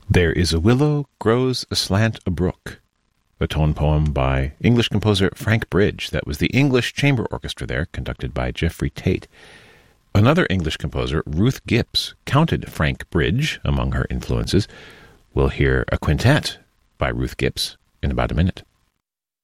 There is a willow grows aslant a brook, a tone poem by English composer Frank Bridge. That was the English Chamber Orchestra there, conducted by Jeffrey Tate. Another English composer, Ruth Gibbs, counted Frank Bridge among her influences. We'll hear a quintet by Ruth Gibbs in about a minute.